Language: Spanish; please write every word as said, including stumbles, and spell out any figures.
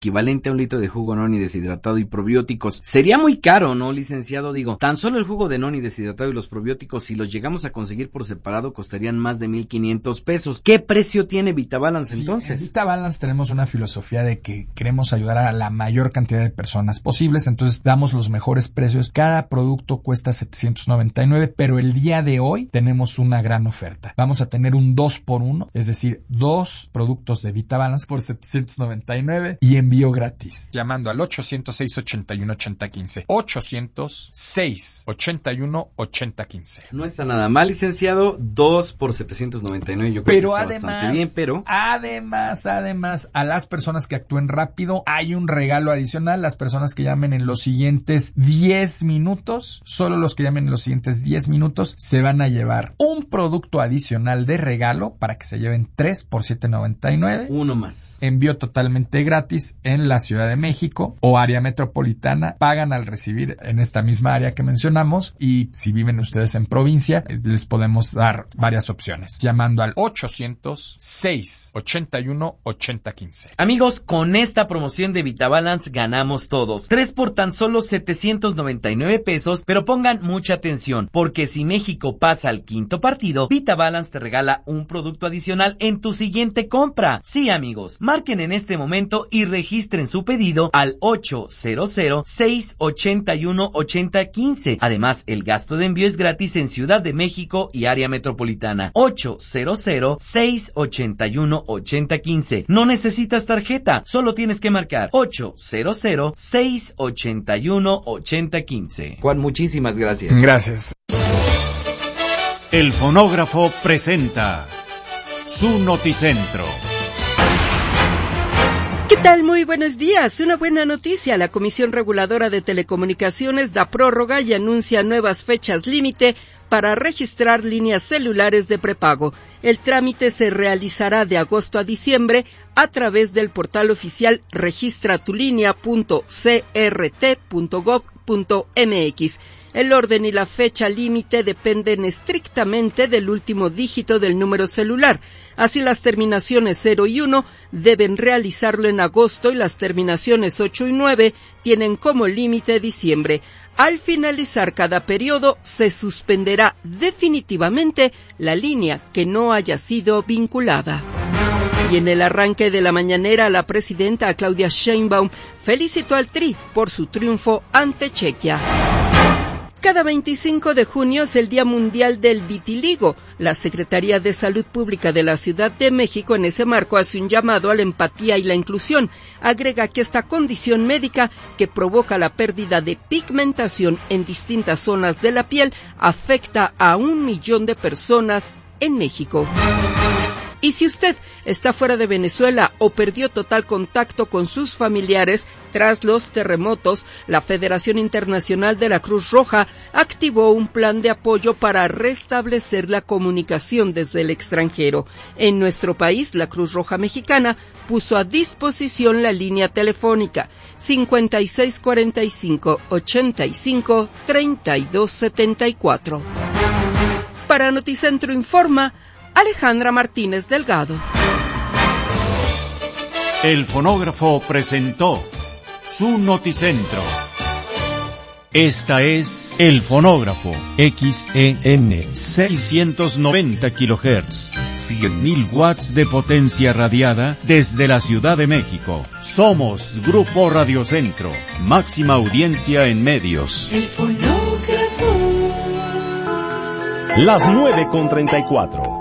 equivalente a un litro de jugo noni deshidratado y probióticos. Sería muy caro, ¿no, licenciado? Digo, tan solo el jugo de noni deshidratado y los probióticos, si los llegamos a conseguir por separado, costarían más de mil quinientos pesos. ¿Qué precio tiene VitaBalance sí, entonces? En VitaBalance tenemos una filosofía de que queremos ayudar a la mayor cantidad de personas posibles, entonces damos los mejores precios. Cada producto cuesta setecientos noventa y nueve, pero el día de hoy tenemos una gran oferta. Vamos a tener un dos por uno, es decir, dos productos de VitaBalance por setecientos noventa y nueve y envío gratis. Llamando al ochocientos seis, ochenta y uno, ochenta, quince. ochocientos seis, ochenta y uno, ochenta, quince. No está nada mal, licenciado. dos por setecientos noventa y nueve, yo creo pero que está además, bastante bien, pero... Además, además, a las personas que actúen rápido, hay un regalo adicional. Las personas que llamen en los siguientes diez minutos, solo los que llamen en los siguientes diez minutos, se van a llevar un producto adicional de regalo para que se lleven tres por siete noventa y nueve. Uno más. Envío totalmente gratis en la Ciudad de México o área metropolitana. Pagan al recibir en esta misma área que mencionamos, y si viven ustedes en provincia, les podemos dar varias opciones. Llamando al ochocientos seis, ochenta y uno, ochenta, quince. Amigos, con esta promoción de VitaBalance ganamos todos. Tres por tan solo setecientos noventa y nueve pesos, pero pongan mucha atención, porque si México pasa al quinto partido, VitaBalance te regala un producto adicional en tu siguiente compra. Sí, amigos, marquen en este momento y registren su pedido al ochocientos, seis ochenta y uno, ochenta, quince. Además, el gasto de envío es gratis en Ciudad de México y área metropolitana. ochocientos, seis ochenta y uno, ochenta, quince. No necesitas tarjeta, solo tienes que marcar ochocientos, seis ochenta y uno, ochenta, quince. Juan, muchísimas gracias. Gracias. El fonógrafo presenta su noticentro. ¿Qué tal? Muy buenos días. Una buena noticia. La Comisión Reguladora de Telecomunicaciones da prórroga y anuncia nuevas fechas límite para registrar líneas celulares de prepago. El trámite se realizará de agosto a diciembre a través del portal oficial registratulínea punto c r t punto gov punto m x. El orden y la fecha límite dependen estrictamente del último dígito del número celular. Así, las terminaciones cero y uno deben realizarlo en agosto y las terminaciones ocho y nueve tienen como límite diciembre. Al finalizar cada periodo, se suspenderá definitivamente la línea que no haya sido vinculada. Y en el arranque de la mañanera, la presidenta Claudia Sheinbaum felicitó al Tri por su triunfo ante Chequia. Cada veinticinco de junio es el Día Mundial del Vitiligo. La Secretaría de Salud Pública de la Ciudad de México en ese marco hace un llamado a la empatía y la inclusión. Agrega que esta condición médica que provoca la pérdida de pigmentación en distintas zonas de la piel afecta a un millón de personas en México. Y si usted está fuera de Venezuela o perdió total contacto con sus familiares tras los terremotos, la Federación Internacional de la Cruz Roja activó un plan de apoyo para restablecer la comunicación desde el extranjero. En nuestro país, la Cruz Roja Mexicana puso a disposición la línea telefónica cincuenta y seis cuarenta y cinco, ochenta y cinco, treinta y dos setenta y cuatro. Para Noticentro Informa, Alejandra Martínez Delgado. El fonógrafo presentó su noticentro. Esta es El Fonógrafo, X E M, seiscientos noventa kilohertz, cien mil watts de potencia radiada desde la Ciudad de México. Somos Grupo Radiocentro, máxima audiencia en medios. El Fonógrafo. Las nueve con treinta y cuatro.